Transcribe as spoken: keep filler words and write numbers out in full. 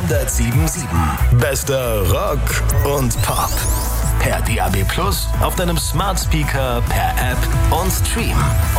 hundertsieben Komma sieben. Bester Rock und Pop. Per D A B Plus, auf deinem Smart Speaker, per App und Stream.